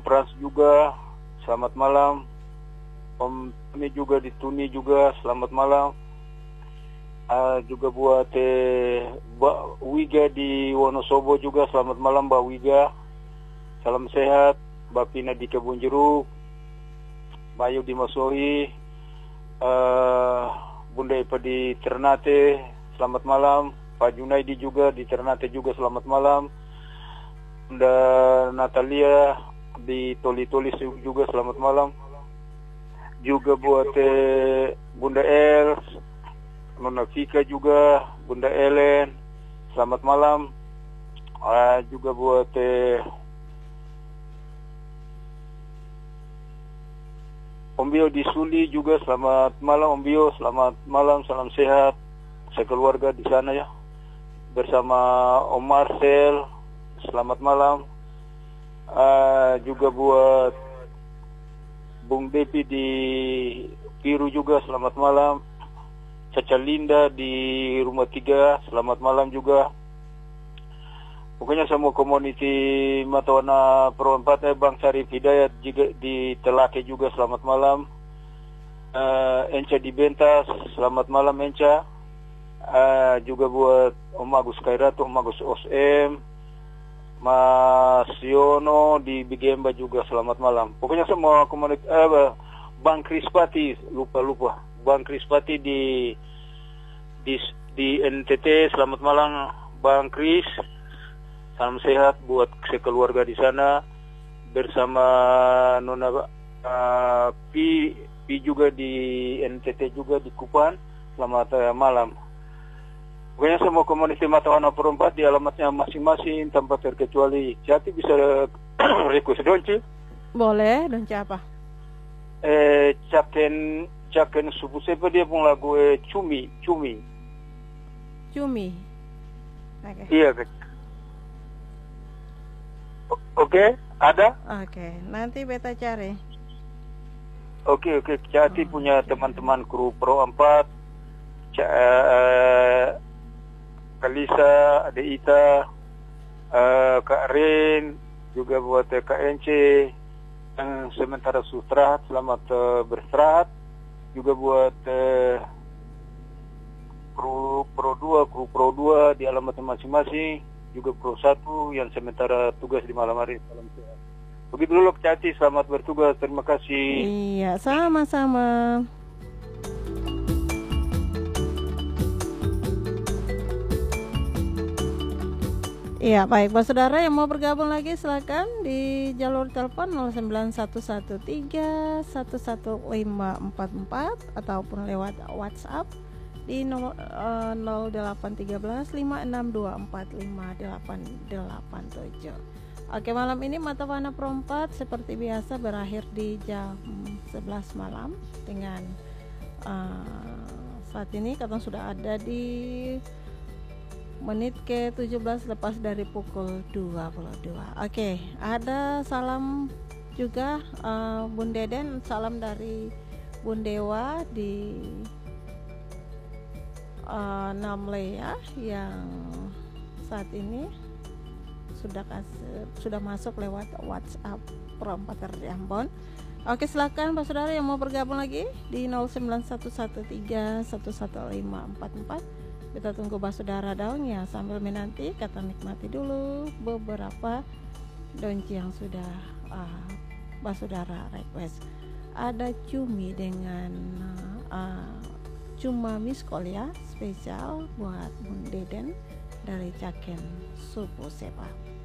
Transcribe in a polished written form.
Frans juga, selamat malam. Om Tuni juga di Tuni juga, selamat malam. Juga buat Mbak Wiga di Wonosobo juga, selamat malam Mbak Wiga. Salam sehat. Mbak Pina di Kebun Jeruk, Mbak Ayu di Masohi, Bunda Ipa di Ternate, selamat malam. Pak Junaidi juga di Ternate juga, selamat malam. Bunda Natalia di Toli-Toli juga, selamat malam. Juga buat Bunda Els, Nona Vika juga, Bunda Ellen, selamat malam. Juga buat Om Bio di Suli juga, selamat malam Om Bio, selamat malam, salam sehat sekeluarga di sana ya. Bersama Om Marcel, selamat malam. Juga buat Bung Depi di Piru juga, selamat malam. Caca Linda di Rumah 3, selamat malam juga. Pokoknya semua community Matawana Pro 4, Bang Syarif Hidayat juga di Telake juga, selamat malam. Enca di Bentas, selamat malam Enca. Juga buat Om Agus Kairatu, Om Agus Osm, Mas Yono di Bigemba juga, selamat malam. Pokoknya semua community Bang Krispati, lupa Bang Krispati di NTT, selamat malam Bang Kris. Salam sehat buat sekeluarga di sana. Bersama Nona Pi juga di NTT juga di Kupan. Selamat malam. Pokoknya semua komuniti Matawana Perempat di alamatnya masing-masing tanpa terkecuali. Jati bisa request donci? Boleh, donci apa? Caken subuh sepa dia pun lagu Cumi. Okay. Iya, Oke, ada? Oke, nanti beta cari. Oke. Jati punya teman-teman kru Pro 4, Kalisa, Ade Ita, Kak Rin, juga buat Kak Ence yang sementara istirahat, selamat beristirahat. Juga buat kru Pro 2 di alamatnya masing-masing. Juga Pro 1 yang sementara tugas di malam hari. Salam sehat. Begitu dulu Cati, selamat bertugas. Terima kasih. Iya, sama-sama. Iya, baik Pak Saudara yang mau bergabung lagi silakan di jalur telepon 09113110544 ataupun lewat WhatsApp di 0813 562458887. Oke, malam ini Matawana Pro 4 seperti biasa berakhir di jam 11 malam dengan saat ini kita sudah ada di menit ke 17 lepas dari pukul 22. Oke, ada salam juga Bun Deden, salam dari Bun Dewa di Namle ya, yang saat ini sudah masuk lewat WhatsApp Pro 4 dari Ambon. Oke, silakan Pak Saudara yang mau bergabung lagi di 09113110544. Kita tunggu Pak Saudara daunnya sambil menanti kita nikmati dulu beberapa donci yang sudah Pak Saudara request. Ada Cumi dengan Cuma miskol ya, spesial buat Bun Deden dari Caken Supo Sepa.